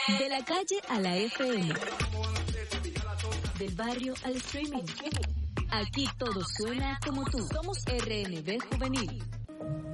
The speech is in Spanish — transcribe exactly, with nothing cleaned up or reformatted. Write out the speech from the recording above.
De la calle a la F M. Del barrio al streaming. Aquí todo suena como tú. Somos R N B Juvenil.